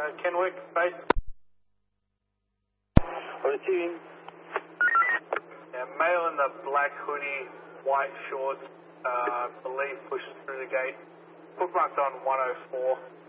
Kenwick, base. Receiving. Yeah, male in the black hoodie, white shorts, believe pushes through the gate. Bookmarked on 104.